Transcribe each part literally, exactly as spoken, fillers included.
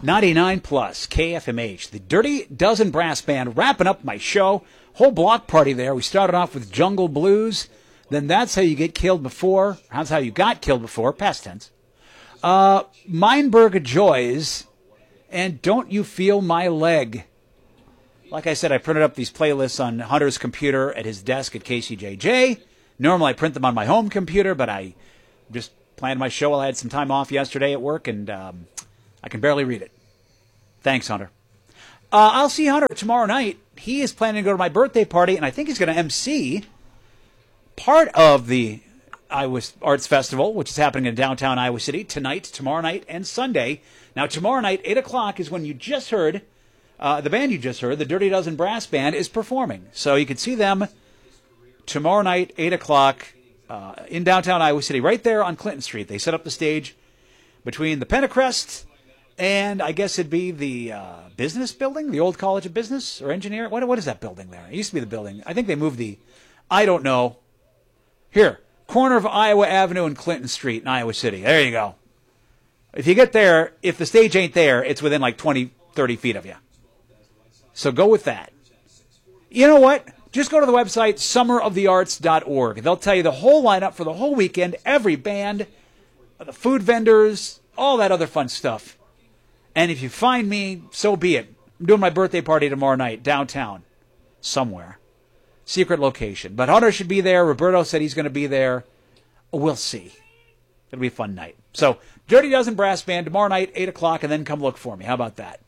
ninety-nine plus K F M H, the Dirty Dozen Brass Band, wrapping up my show. Whole block party there. We started off with Jungle Blues. Then That's How You Get Killed Before. That's How You Got Killed Before. Past tense. Uh, Meinberg Joys. And Don't You Feel My Leg. Like I said, I printed up these playlists on Hunter's computer at his desk at K C J J. Normally I print them on my home computer, but I just planned my show while I had some time off yesterday at work, and um, I can barely read it. Thanks, Hunter. Uh, I'll see Hunter tomorrow night. He is planning to go to my birthday party, and I think he's going to M C part of the Iowa Arts Festival, which is happening in downtown Iowa City tonight, tomorrow night, and Sunday. Now, tomorrow night, eight o'clock, is when you just heard, uh, the band you just heard, the Dirty Dozen Brass Band, is performing. So you can see them tomorrow night, eight o'clock, uh, in downtown Iowa City, right there on Clinton Street. They set up the stage between the Pentecrest and I guess it'd be the uh, business building, the old College of Business or Engineering. What, what is that building there? It used to be the building. I think they moved the, I don't know. Here, corner of Iowa Avenue and Clinton Street in Iowa City. There you go. If you get there, if the stage ain't there, it's within like twenty, thirty feet of you. So go with that. You know what? Just go to the website, summer of the arts dot org. They'll tell you the whole lineup for the whole weekend, every band, the food vendors, all that other fun stuff. And if you find me, so be it. I'm doing my birthday party tomorrow night, downtown, somewhere. Secret location. But Hunter should be there. Roberto said he's going to be there. We'll see. It'll be a fun night. So, Dirty Dozen Brass Band tomorrow night, eight o'clock, and then come look for me. How about that?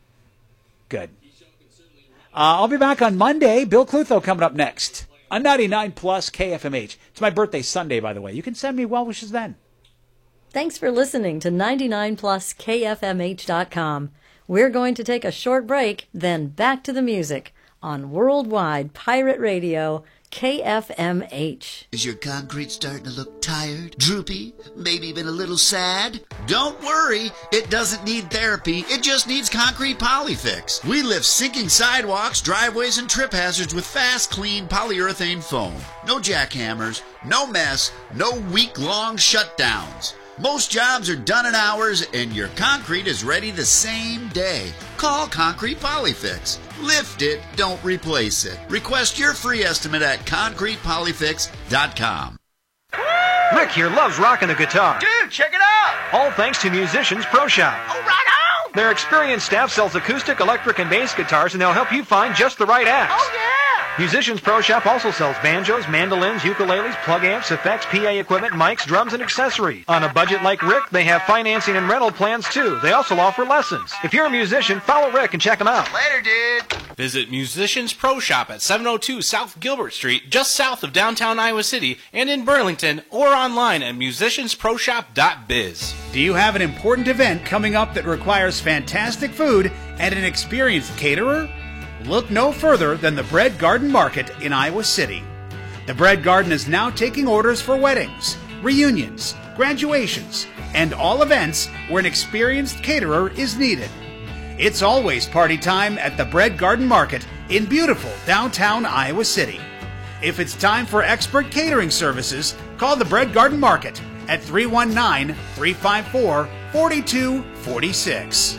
Good. Uh, I'll be back on Monday. Bill Clutho coming up next on ninety-nine plus K F M H. It's my birthday Sunday, by the way. You can send me well wishes then. Thanks for listening to ninety-nine plus K F M H dot com. We're going to take a short break, then back to the music on Worldwide Pirate Radio, K F M H. Is your concrete starting to look tired, droopy, maybe even a little sad? Don't worry, it doesn't need therapy, it just needs Concrete Polyfix. We lift sinking sidewalks, driveways, and trip hazards with fast, clean polyurethane foam. No jackhammers, no mess, no week-long shutdowns. Most jobs are done in hours, and your concrete is ready the same day. Call Concrete Polyfix. Lift it, don't replace it. Request your free estimate at concrete polyfix dot com. Rick here loves rocking the guitar. Dude, check it out! All thanks to Musicians Pro Shop. Oh, right on! Their experienced staff sells acoustic, electric, and bass guitars, and they'll help you find just the right axe. Oh, yeah! Musicians Pro Shop also sells banjos, mandolins, ukuleles, plug amps, effects, P A equipment, mics, drums, and accessories. On a budget like Rick, they have financing and rental plans too. They also offer lessons. If you're a musician, follow Rick and check him out. Later, dude. Visit Musicians Pro Shop at seven oh two South Gilbert Street, just south of downtown Iowa City, and in Burlington, or online at musicians pro shop dot biz. Do you have an important event coming up that requires fantastic food and an experienced caterer? Look no further than the Bread Garden Market in Iowa City. The Bread Garden is now taking orders for weddings, reunions, graduations, and all events where an experienced caterer is needed. It's always party time at the Bread Garden Market in beautiful downtown Iowa City. If it's time for expert catering services, call the Bread Garden Market at three one nine, three five four, four two four six.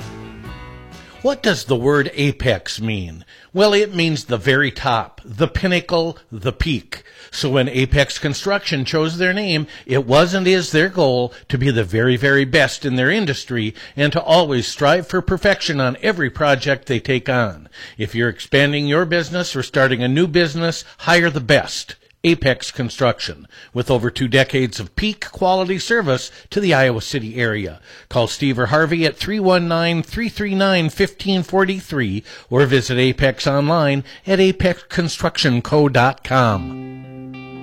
What does the word apex mean? Well, it means the very top, the pinnacle, the peak. So when Apex Construction chose their name, it was and is their goal to be the very, very best in their industry and to always strive for perfection on every project they take on. If you're expanding your business or starting a new business, hire the best. Apex Construction, with over two decades of peak quality service to the Iowa City area. Call Steve or Harvey at three one nine, three three nine, one five four three or visit Apex online at apex construction co dot com.